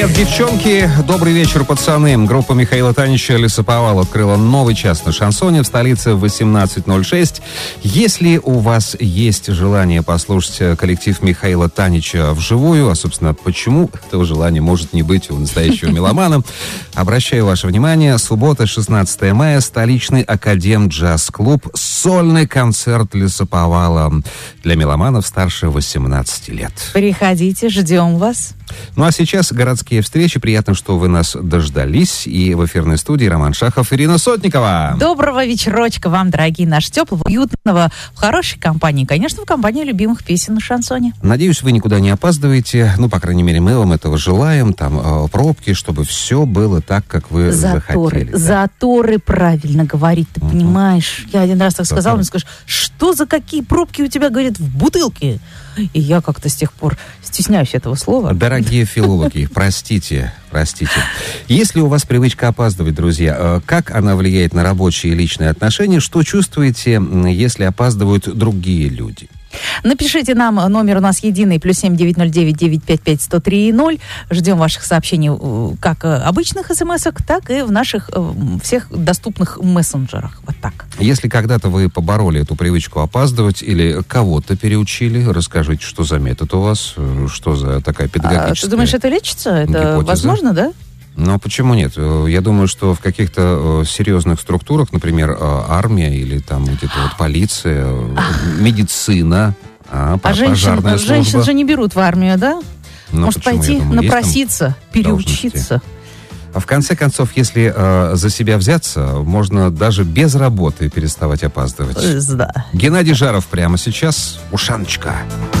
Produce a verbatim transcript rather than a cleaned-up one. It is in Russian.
Девчонки, добрый вечер, пацаны. Группа Михаила Танича «Лесоповал» открыла новый час на Шансоне в столице в восемнадцать ноль шесть. Если у вас есть желание послушать коллектив Михаила Танича вживую, а, собственно, почему этого желания может не быть у настоящего меломана, обращаю ваше внимание, суббота, шестнадцатое мая, столичный Академ джаз-клуб, сольный концерт «Лесоповала» для меломанов старше восемнадцати лет. Приходите, ждем вас. Ну а сейчас городские встречи. Приятно, что вы нас дождались. И в эфирной студии Роман Шахов, Ирина Сотникова. Доброго вечерочка вам, дорогие наши, теплого, уютного, в хорошей компании. Конечно, в компании любимых песен на шансоне. Надеюсь, вы никуда не опаздываете. Ну, по крайней мере, мы вам этого желаем. Там э, пробки, чтобы все было так, как вы заторы, захотели. Да? Заторы, правильно говорить, ты угу. понимаешь. Я один раз так заторы. сказала, он скажет, что за какие пробки у тебя, говорит, в бутылке? И я как-то с тех пор стесняюсь этого слова. Дорогие филологи, простите, простите. Если у вас привычка опаздывать, друзья, как она влияет на рабочие и личные отношения? Что чувствуете, если опаздывают другие люди? Напишите нам, номер у нас единый, плюс семь девять ноль девять девять пять пять сто три ноль. Ждем ваших сообщений как обычных смс-ок, так и в наших всех доступных мессенджерах. Вот так. Если когда-то вы побороли эту привычку опаздывать или кого-то переучили, расскажите, что за метод у вас, что за такая педагогическая... А, ты думаешь, это лечится? Это гипотеза? Возможно, да? Ну, почему нет? Я думаю, что в каких-то серьезных структурах, например, армия или там где-то вот полиция, медицина, а, а женщин, женщин же не берут в армию, да? Ну, может пойти думаю, напроситься, переучиться. А в конце концов, если э, за себя взяться, можно даже без работы переставать опаздывать. Да. Геннадий Жаров прямо сейчас. Ушаночка.